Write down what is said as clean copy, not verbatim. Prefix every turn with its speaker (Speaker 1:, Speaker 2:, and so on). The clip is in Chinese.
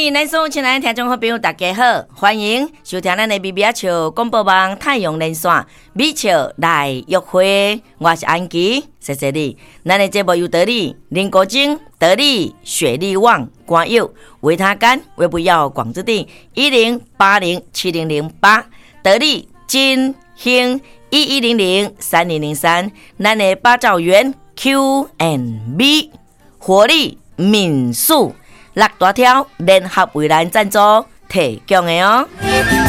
Speaker 1: 位咱所有亲爱的听众好朋友大家好，欢迎收听咱的米米仔笑广播网太阳连线米笑来约会，我是安琪，谢谢你。咱的节目由得力、林国晶、得力、雪力旺、关佑、维他干、微不要、广之地10807008，得力、金、兴11003003，咱的八兆元 Q&B 活力民宿。6大条联合为咱赞助提供的哦。